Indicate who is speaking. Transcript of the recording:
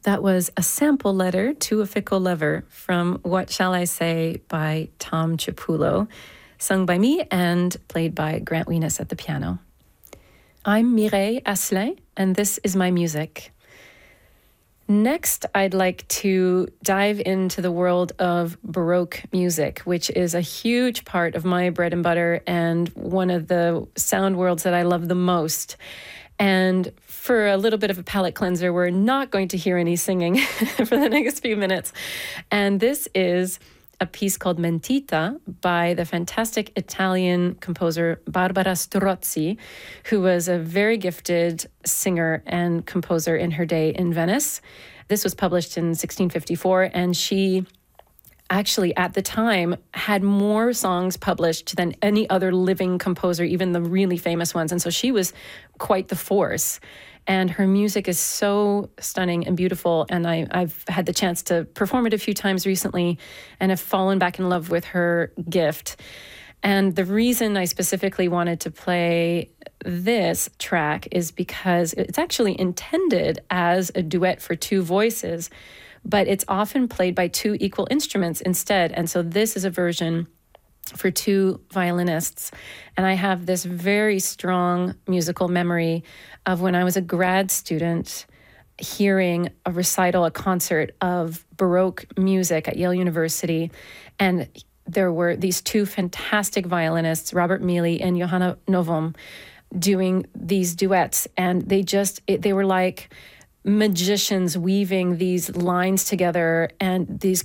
Speaker 1: That was A Sample Letter to a Fickle Lover from What Shall I Say by Tom Ciapullo, sung by me and played by Grant Weenus at the piano. I'm Mireille Asselin, and this is my music. Next, I'd like to dive into the world of Baroque music, which is a huge part of my bread and butter and one of the sound worlds that I love the most. And for a little bit of a palate cleanser, we're not going to hear any singing for the next few minutes. And this is a piece called Mentita by the fantastic Italian composer Barbara Strozzi, who was a very gifted singer and composer in her day in Venice. This was published in 1654, and she actually, at the time, had more songs published than any other living composer, even the really famous ones. And so she was quite the force. And her music is so stunning and beautiful. And I've had the chance to perform it a few times recently and have fallen back in love with her gift. And the reason I specifically wanted to play this track is because it's actually intended as a duet for two voices, but it's often played by two equal instruments instead. And so this is a version for two violinists. And I have this very strong musical memory of when I was a grad student hearing a recital, a concert of Baroque music at Yale University. And there were these two fantastic violinists, Robert Mealy and Johanna Novum, doing these duets. And they were like magicians weaving these lines together and these